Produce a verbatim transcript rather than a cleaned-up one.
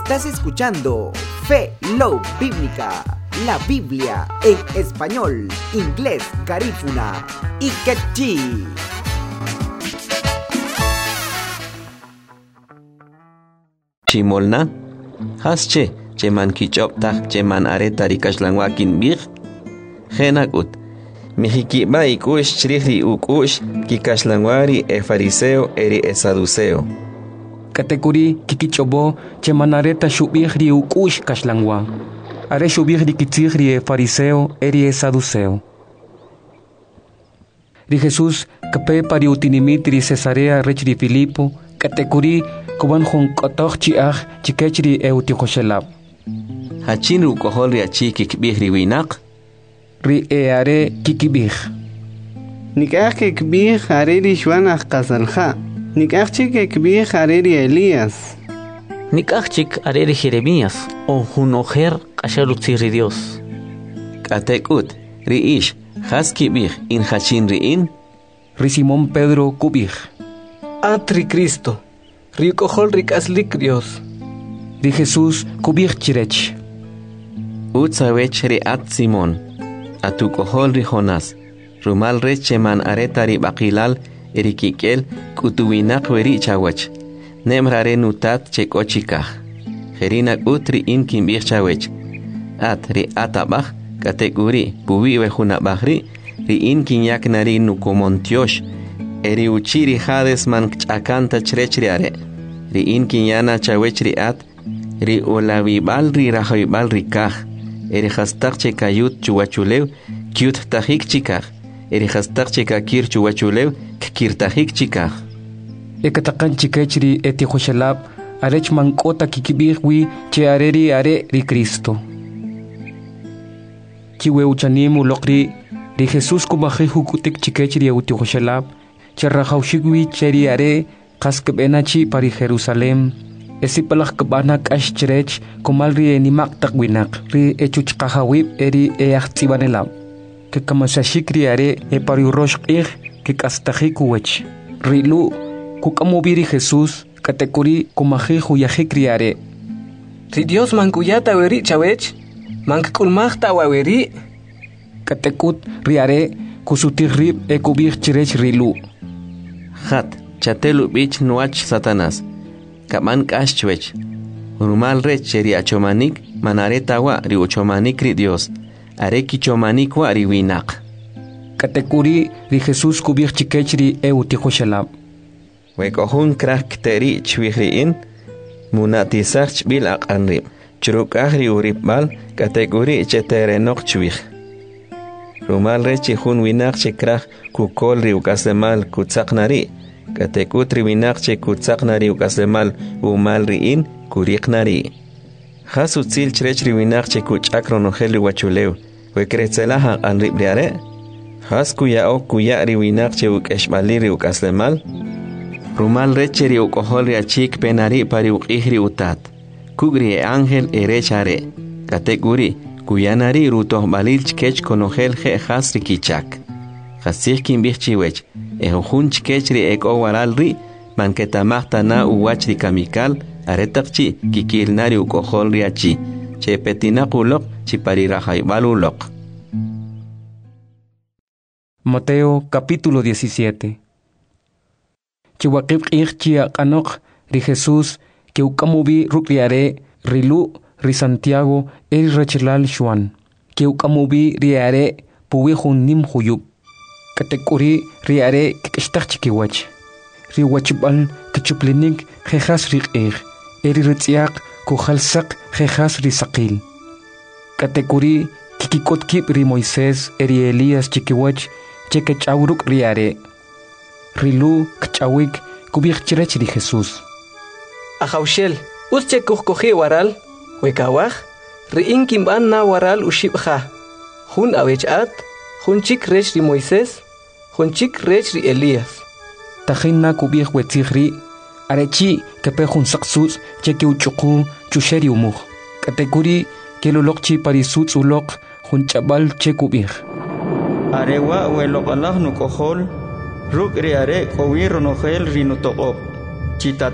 Estás escuchando Fe Love Bíblica, la Biblia en español, inglés, garífuna y quechí. Chimolna, hasche, cheman kichopta, cheman areta rikashlanwakin bir, genakut. Mijikiba ikush chrihri ukush, kikashlanwari e fariseo eri e saduceo. Katekuri kikichobo chemanareta shubihri ukush kashlangwa. Are shubihri kitzihri e fariseo eri e saduceo. Ri Jesús kape pari utinimitri Cesarea rechri Filipo, katekuri kuban hun kotoch chiach chikechri e utihoshelab. Hachin rukohol riachi kikbihri winak. Ri e are kikibih. Nikach kikbih are ri shwanach kasalha. Nikachik kikbih are ri Elías. Nikachik are ri Jeremías o hunojer kashalutziri Dios. Katekut ri ish has kibih in hachin ri in. Ri Simón Pedro kubih. Atri Cristo. Ri kohol ri kaslik Dios. Ri Jesús kubih chirech. Utzawech ri at Simón. Atu kohol ri Jonás, rumal recheman areta ri bakilal erikikel kutuwinak weri chawach, nemrare nutat chekochikah, jerinak utri in kimbir chawech, at ri atabach kateguri puwi wejunabahri ri in kinyak nari nukomontiosh, eri uchiri hades man chakanta chrechriare, ri in kinyana chawech ri at, ri olawibal ri rahoibal ri kah, eri hastak chekayut chuachulew, kiut tahik chikar, eri hastak chekakir chuachulew, kir tahik chikar. Ekatakan chikechri eti hoshalab, arech mankota kikibihwi che areri are ri Cristo. Kiwe uchanimu lokri, ri Jesús kubajihu kutik chikechri euti hoshalab, che rahaushigwi cheri are, kaskbenachi pari Jerusalem, esi palak kabana kash cherech komal ri enimak takwinak ri echuch kahawib eri eachtibanelab ke kamasashikri are e pariurosh ir ke kastahikuwech ri lu kukamubiri Jesús katekuri kumajihu yajikri are ri Dios mankuyata weri chawech mankulmachta waweri katekut ri are kusutirrib e kubir cherech ri lu hat chatelu bich nuach Satanás Kaman kashchwech, rumal recheri achomanik, manaretawa ri uchomanik ri Dios, areki chomanik wa ri winak. Katekuri ri Jesús kubir chikechri e utihoshalab. Wekohun krak teri chwihri in, munatisach bil aqanri, churukah ri uripbal, katekuri cheterenok chwih. Rumal rechi hun winak chikrak kukol ri ukasemal kutsaknari, Katekut riwinak che kutsaknari ukasemal umal riin kuriknari. Has utzil chrech riwinak che kuchakronogel wachulew. Wekretzelaha an ribriare. Has kuya o kuya riwinak che ukeshbali ukasemal. Rumal reche ri ukohol riachik penari pari ukihri utat. Kugri e ángel erechare. Katekuri kuyanari rutoh balil chkech konogel je has rikichak. Hasih kimbichiwech. Ehun chkechri ek owaral ri manketamachta na uwachri kamikal aretakchi kikilnari ukohol riachi che petinakulok chiparirajaibalulok. Mateo capítulo diecisiete. Chiwakib irchi anok ri Jesús que ukamubi rukriare rilu ri Santiago eri rechelal shuan que ukamubi riare puwihun nim huyub. Katekuri riare kikishtachkiwach. Riwachbal kichuplinik jejas riqir. Eri ritziak kujalsak jejas risakil. Katekuri kikikotkip ri Moisés eri Elías chikiwach chekechawruk riare. Rilu kchawik kubikchirech ri Jesús. Ajaushel, usche kuhkoji waral, wekawaj, riin kimban na waral ushibja. Hun awechat, hun chik rech ri Moisés, Hunchik rech ri Elías. Tajina kubih wetzihri, arechi kepehun saksus cheki uchuku chusheri umuh. Katekuri kelulokchi parisutz ulok hunchabal chekubih. Arewa welok Allah nukohol, ruk ri are kowir nogel rinutoqop. Chitat